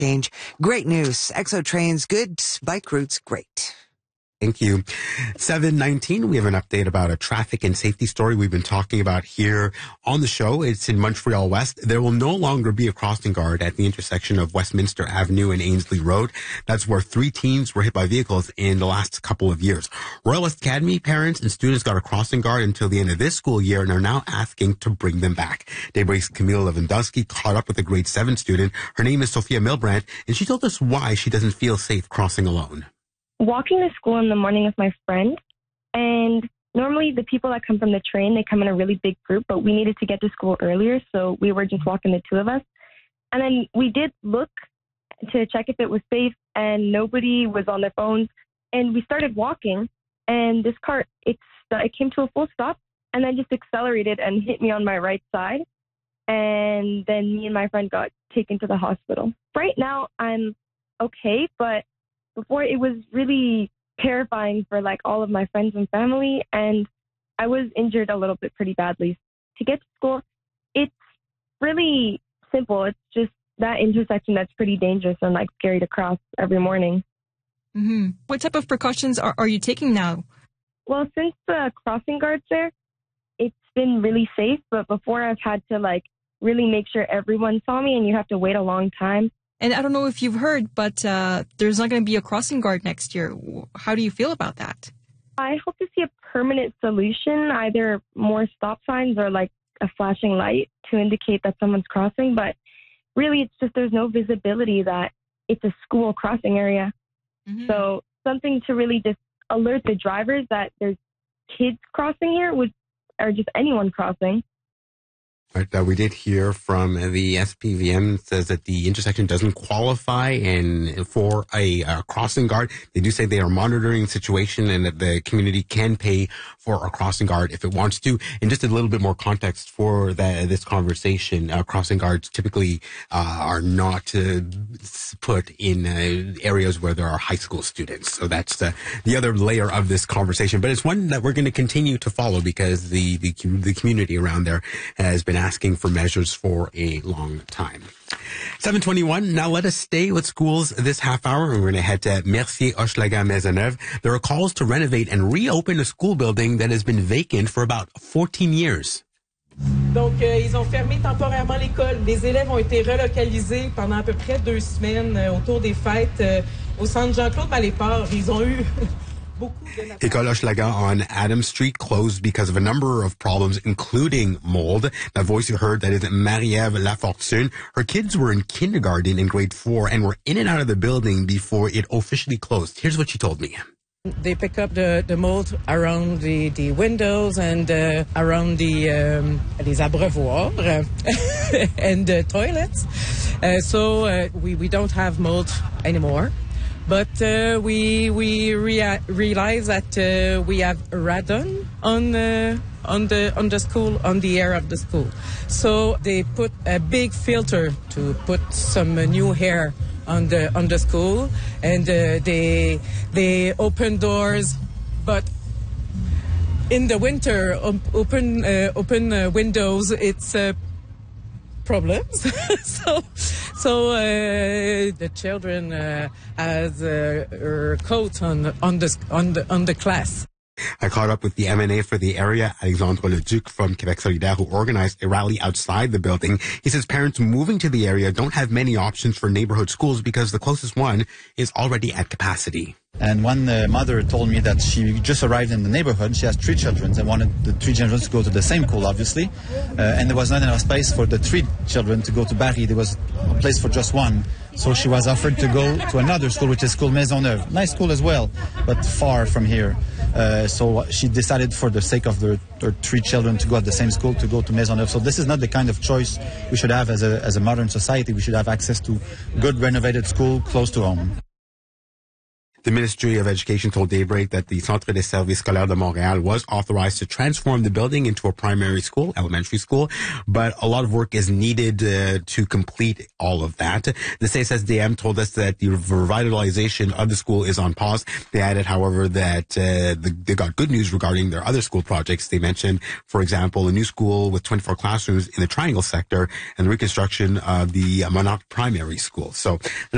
change. Great news. Exo trains, good. Bike routes, great. Thank you. 7:19, we have an update about a traffic and safety story we've been talking about here on the show. It's in Montreal West. There will no longer be a crossing guard at the intersection of Westminster Avenue and Ainsley Road. That's where 3 teens were hit by vehicles in the last couple of years. Royal West Academy parents and students got a crossing guard until the end of this school year and are now asking to bring them back. Daybreak's Camille Lewandowski caught up with a grade 7 student. Her name is Sophia Milbrandt, and she told us why she doesn't feel safe crossing alone. Walking to school in the morning with my friend, and normally the people that come from the train, they come in a really big group, but we needed to get to school earlier, so we were just walking the 2 of us. And then we did look to check if it was safe, and nobody was on their phones. And we started walking, and this car, it came to a full stop, and then just accelerated and hit me on my right side. And then me and my friend got taken to the hospital. Right now, I'm okay, but before, it was really terrifying for like all of my friends and family, and I was injured a little bit pretty badly. To get to school, it's really simple. It's just that intersection that's pretty dangerous and like scary to cross every morning. Mm-hmm. What type of precautions are you taking now? Well, since the crossing guard's there, it's been really safe, but before I've had to like really make sure everyone saw me, and you have to wait a long time. And I don't know if you've heard, but there's not going to be a crossing guard next year. How do you feel about that? I hope to see a permanent solution, either more stop signs or like a flashing light to indicate that someone's crossing. But really, it's just there's no visibility that it's a school crossing area. Mm-hmm. So something to really just alert the drivers that there's kids crossing here, or just anyone crossing. Right, we did hear from the SPVM. It says that the intersection doesn't qualify for a crossing guard. They do say they are monitoring the situation and that the community can pay for a crossing guard if it wants to. And just a little bit more context for this conversation, crossing guards typically are not put in areas where there are high school students. So that's the other layer of this conversation. But it's one that we're going to continue to follow because the community around there has been asking for measures for a long time. 7:21. Now let us stay with schools this half hour. We're going to head to Mercier, Hochelaga, Maisonneuve. There are calls to renovate and reopen a school building that has been vacant for about 14 years. Donc, ils ont fermé temporairement l'école. Les élèves ont été relocalisés pendant à peu près 2 semaines autour des fêtes au centre Jean-Claude Malépart. Ils ont eu École Hochelaga on Adams Street closed because of a number of problems, including mold. That voice you heard, that is Marie-Ève Lafortune. Her kids were in kindergarten in grade 4 and were in and out of the building before it officially closed. Here's what she told me. They pick up the mold around the windows and around les abreuvoirs and the toilets. So we don't have mold anymore. But we realize that we have radon on the school, on the air of the school. So they put a big filter to put some new air on the school, and they open doors, but in the winter open windows, it's problems. So the children has her coat on the class. I caught up with the M&A for the area, Alexandre Leduc from Québec Solidaire, who organized a rally outside the building. He says parents moving to the area don't have many options for neighborhood schools because the closest one is already at capacity. And one mother told me that she just arrived in the neighborhood. She has 3 children and wanted the 3 children to go to the same school, obviously. And there was not enough space for the 3 children to go to Barry. There was a place for just one. So she was offered to go to another school, which is School Maisonneuve. Nice school as well, but far from here. So she decided for the sake of her 3 children to go at the same school to go to Maisonneuve. So this is not the kind of choice we should have as a modern society. We should have access to good renovated school close to home. The Ministry of Education told Daybreak that the Centre des Services Scolaires de Montréal was authorized to transform the building into a primary school, elementary school, but a lot of work is needed to complete all of that. The CSSDM told us that the revitalization of the school is on pause. They added, however, that they got good news regarding their other school projects. They mentioned, for example, a new school with 24 classrooms in the Triangle sector and the reconstruction of the Monarch Primary School. So